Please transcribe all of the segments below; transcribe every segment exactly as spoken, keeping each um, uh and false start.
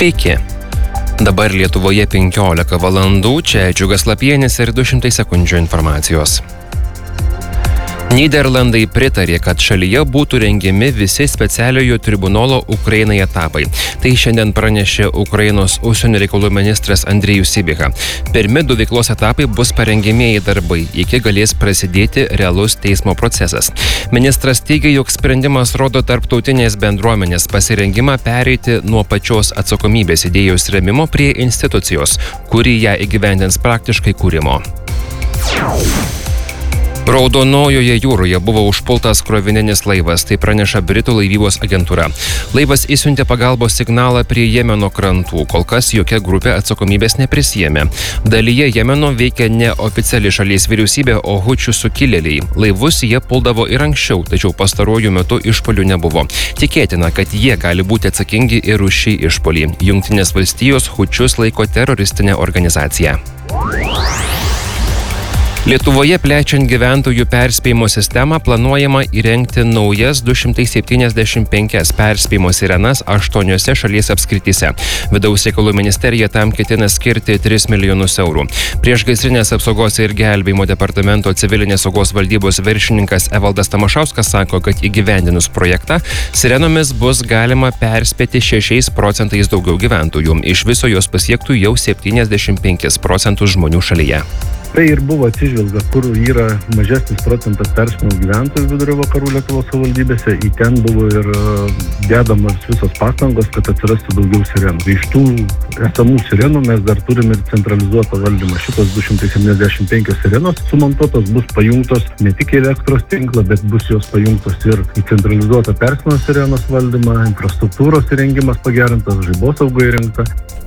Sveiki. Dabar Lietuvoje penkiolika valandų, čia Džiugas Lapienis ir du šimtai sekundžių informacijos. Nyderlandai pritarė, kad šalyje būtų rengiami visi specialiojo tribunolo Ukrainai etapai. Tai šiandien pranešė Ukrainos užsienio reikalų ministras Andrejus Sybiha. Pirmi du veiklos etapai bus parengiamieji darbai, iki galės prasidėti realus teismo procesas. Ministras teigia, jog sprendimas rodo tarptautinės bendruomenės pasirengimą pereiti nuo pačios atsakomybės idėjos rėmimo prie institucijos, kuri ją įgyvendins praktiškai kūrimo. Raudonojoje jūroje buvo užpultas krovininis laivas, tai praneša Britų laivybos agentūra. Laivas išsiuntė pagalbos signalą prie Jemeno krantų, kol kas jokia grupė atsakomybės neprisėmė. Dalyje Jemeno veikia neoficiali šalies vyriausybė, o hučių sukilėliai. Laivus jie puldavo ir anksčiau, tačiau pastaruoju metu išpuolių nebuvo. Tikėtina, kad jie gali būti atsakingi ir už šį išpuolį. Jungtinės valstijos hučius laiko teroristinę organizaciją. Lietuvoje plečiant gyventojų perspėjimo sistemą planuojama įrengti naujas du šimtai septyniasdešimt penkias perspėjimo sirenas aštuoniose šalies apskrityse. Vidaus reikalų ministerija tam ketina skirti tris milijonus eurų. Priešgaisrinės apsaugos ir gelbėjimo departamento civilinės saugos valdybos viršininkas Evaldas Tamašauskas sako, kad įgyvendinus projektą sirenomis bus galima perspėti šešiais procentais daugiau gyventojų. Iš viso jos pasiektų jau septyniasdešimt penkis procentus žmonių šalyje. Tai ir buvo atsižvelga, kur yra mažesnis procentas perspėjimo gyventojų vidurio vakarų Lietuvos savivaldybėse, į ten buvo ir dedamas visos pastangos, kad atsirastų daugiau sirenų. Iš tų esamų sirenų mes dar turime ir centralizuotą valdymą. Šitos du šimtai septyniasdešimt penkios sirenos sumontuotos bus pajungtos ne tik į elektros tinklą, bet bus jos pajungtos ir į centralizuotą perspėjimo sirenos valdymą, infrastruktūros įrengimas pagerintas, žaibosauga įrengta.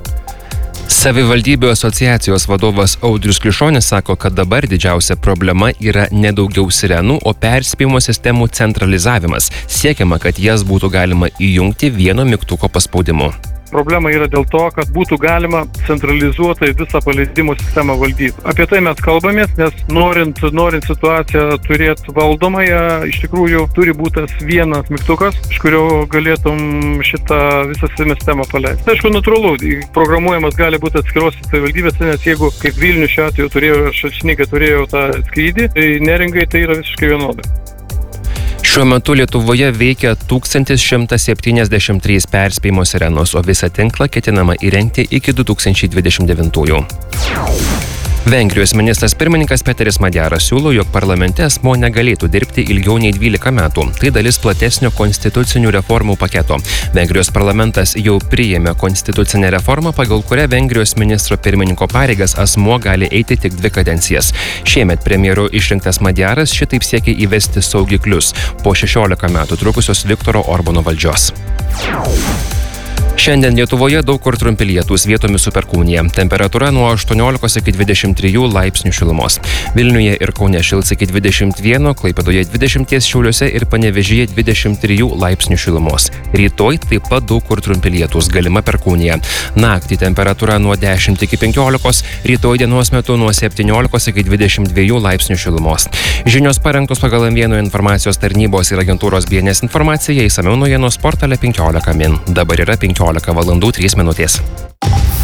Savivaldybių asociacijos vadovas Audrius Klišonis sako, kad dabar didžiausia problema yra ne daugiau sirenų, o perspėjimo sistemų centralizavimas. Siekiama, kad jas būtų galima įjungti vieno mygtuko paspaudimu. Problema yra dėl to, kad būtų galima centralizuotai visą paleidimo sistemą valdyti. Apie tai mes kalbamės, nes norint, norint situaciją turėti valdomąją, iš tikrųjų turi būti tas vienas mygtukas, iš kurio galėtum šitą visą sistemą paleisti. Tai aišku, natūralu, programuojamas gali būti atskiros savivaldybėse, nes jeigu kaip Vilnius šiuo atveju turėjo, šalčininkai turėjo tą skrydį, tai Neringai tai yra visiškai vienodai. Šiuo metu Lietuvoje veikia tūkstantis šimtas septyniasdešimt trys perspėjimo sirenos, o visą tinklą ketinama įrengti iki du tūkstančiai dvidešimt devintųjų. Vengrijos ministras pirmininkas Peteris Madjaras siūlo, jog parlamente asmuo negalėtų dirbti ilgiau nei dvylika metų. Tai dalis platesnio konstitucinių reformų paketo. Vengrijos parlamentas jau priėmė konstitucinę reformą, pagal kurią Vengrijos ministro pirmininko pareigas asmuo gali eiti tik dvi kadencijas. Šiemet premjeru išrinktas Madjaras šitaip siekia įvesti saugiklius po šešiolika metų trukusios Viktoro Orbano valdžios. Šiandien Lietuvoje daug kur trumpi lietūs, vietomis su perkūnija. Temperatūra nuo aštuoniolikos iki dvidešimt trijų laipsnių šilumos. Vilniuje ir Kaune šils iki dvidešimt vieno, Klaipėdoje dvidešimt, Šiauliuose ir Panevėžyje dvidešimt trijų laipsnių šilumos. Rytoj taip pat daug kur trumpi lietūs, galima perkūnija. Naktį temperatūra nuo dešimt iki penkiolikos, rytoj dienos metu nuo septyniolikos iki dvidešimt dviejų laipsnių šilumos. Žinios parengtos pagal M vienas informacijos tarnybos ir agentūros B N S informaciją, išsamiau naujienos portale penkiolika min. Dabar yra penkiolika valandų trys minutės.